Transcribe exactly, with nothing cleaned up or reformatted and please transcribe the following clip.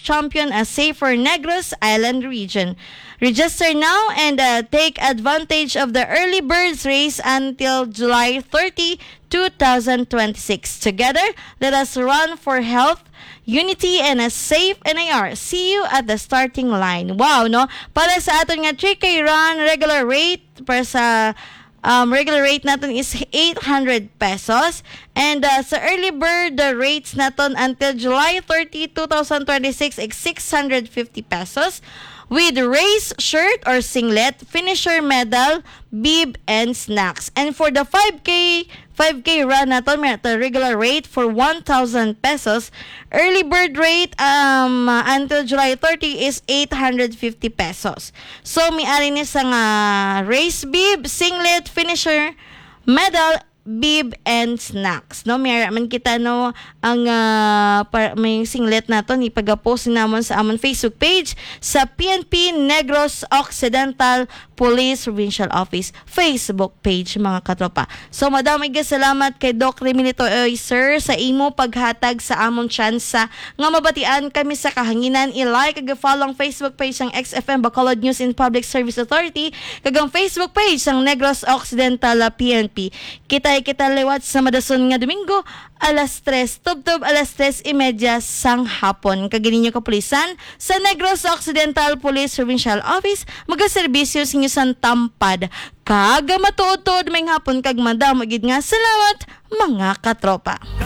champion a safer Negros Island region. Register now and uh, take advantage of the early birds race until July thirtieth, twenty twenty-six. Together, let us run for health, unity, and a safe N I R. See you at the starting line. Wow, no? Para sa aton nga three K run, regular rate, para sa um, regular rate natin is eight hundred pesos. And uh, sa early bird, the rates natin until July thirtieth, twenty twenty-six is six hundred fifty pesos. With race shirt or singlet, finisher medal, bib, and snacks. And for the five K five K run natin, may natin regular rate for one thousand pesos. Early bird rate um, uh, until July thirtieth is eight hundred fifty pesos. So, may ari ni sa nga race bib, singlet, finisher, medal, bib, and snacks. No, may man kita no ang uh, par, may singlet naton ipagapost namon sa amon Facebook page sa P N P Negros Occidental Police Provincial Office Facebook page, mga katropa. So madamig ga salamat kay Doc Remilito Oy, sir, sa imo paghatag sa amon tsansa nga mabatian kami sa kahanginan. I-like kag follow ang Facebook page ng X F M Bacolod News and Public Service Authority kag ang Facebook page ng Negros Occidental P N P. Kita kita liwat sa madason nga Domingo, alas tres, tubtob alas tres imedya sang hapon. Kaganinyo kapulisan sa Negros Occidental Police Provincial Office, magaserbisyo sa inyo sang tampad. Kaga matuod-tuod may hapon kag madam, magid nga salamat mga katropa.